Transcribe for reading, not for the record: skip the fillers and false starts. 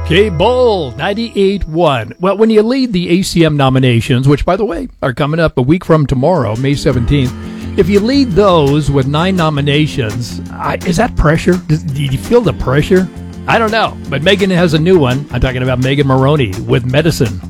K-Bull 98.1. Well, when you lead the ACM nominations, which, by the way, are coming up a week from tomorrow, May 17th, if you lead those with 9 nominations, is that pressure? Do you feel the pressure? I don't know, but Megan has a new one. I'm talking about Megan Moroney with Medicine.